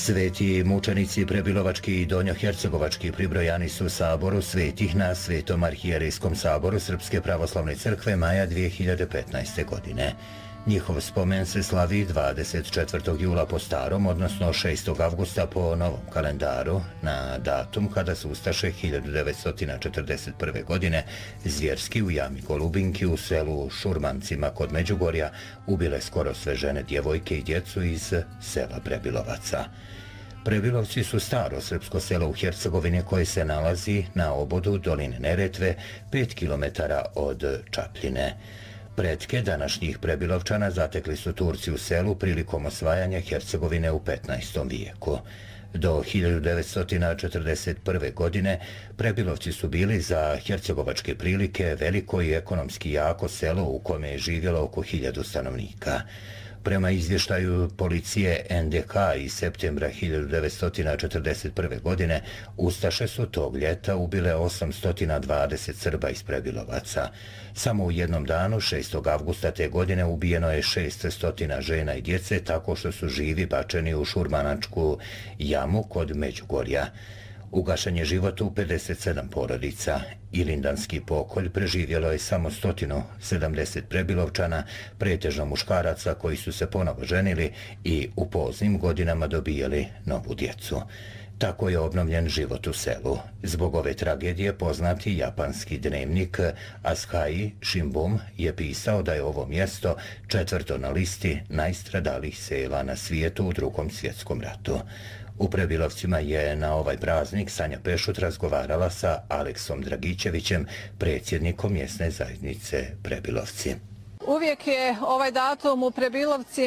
Sveti mučenici prebilovački i donjohercegovački pribrojani su saboru svetih na Svetom arhijerejskom saboru Srpske pravoslavne crkve maja 2015. godine. Njihov spomen se slavi 24. jula po starom, odnosno 6. avgusta po novom kalendaru, na datum kada su ustaše 1941. godine zvjerski u jami Golubinki u selu Šurmancima kod Međugorja ubile skoro sve žene, djevojke i djecu iz sela Prebilovaca. Prebilovci su staro srpsko selo u Hercegovini koje se nalazi na obodu doline Neretve, 5 km od Čapljine. Pretke današnjih Prebilovčana zatekli su Turci u selu prilikom osvajanja Hercegovine u 15. vijeku. Do 1941. godine Prebilovci su bili za hercegovačke prilike veliko i ekonomski jako selo u kome je živjelo oko 1000 stanovnika. Prema izvještaju policije NDH iz septembra 1941. godine, ustaše su tog ljeta ubile 820 Srba iz Prebilovaca. Samo u jednom danu, 6. avgusta te godine, ubijeno je 600 žena i djece tako što su živi bačeni u Šurmanačku jamu kod Međugorja. Ugašen je život u 57 porodica. Ilindanski pokolj preživjelo je samo 170 Prebilovčana, pretežno muškaraca koji su se ponovo ženili i u poznim godinama dobijali novu djecu. Tako je obnovljen život u selu. Zbog ove tragedije poznati japanski dnevnik Asahi Shimbun je pisao da je ovo mjesto 4. na listi najstradalih sela na svijetu u Drugom svjetskom ratu. U Prebilovcima je na ovaj praznik Sanja Pešut razgovarala sa Aleksom Dragićevićem, predsjednikom mjesne zajednice Prebilovci. Uvijek je ovaj datum u Prebilovcima